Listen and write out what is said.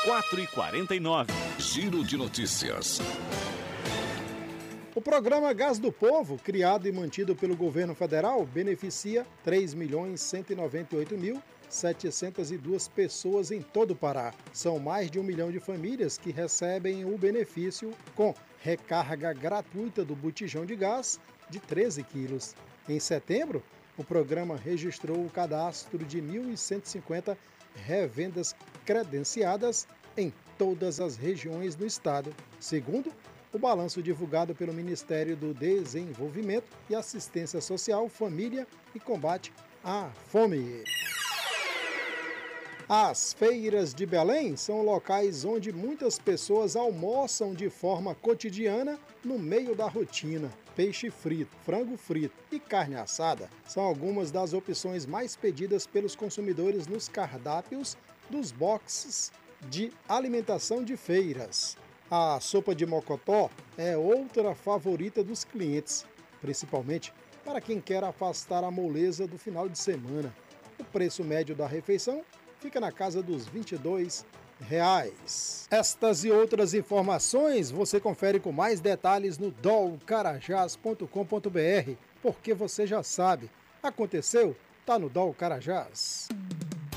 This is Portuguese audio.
4h49. Giro de notícias. O programa Gás do Povo, criado e mantido pelo governo federal, beneficia 3.198.702 pessoas em todo o Pará. São mais de 1 milhão de famílias que recebem o benefício com recarga gratuita do botijão de gás de 13 quilos. Em setembro, o programa registrou o cadastro de 1.150 revendas credenciadas em todas as regiões do estado. Segundo o balanço divulgado pelo Ministério do Desenvolvimento e Assistência Social, Família e Combate à Fome. As feiras de Belém são locais onde muitas pessoas almoçam de forma cotidiana no meio da rotina. Peixe frito, frango frito e carne assada são algumas das opções mais pedidas pelos consumidores nos cardápios dos boxes de alimentação de feiras. A sopa de mocotó é outra favorita dos clientes, principalmente para quem quer afastar a moleza do final de semana. O preço médio da refeição fica na casa dos R$22. Estas e outras informações você confere com mais detalhes no dolcarajás.com.br, porque você já sabe, aconteceu, tá no Dol Carajás.